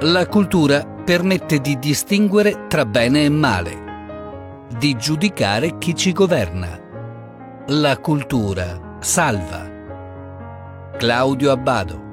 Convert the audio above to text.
La cultura permette di distinguere tra bene e male, di giudicare chi ci governa. La cultura salva. Claudio Abbado.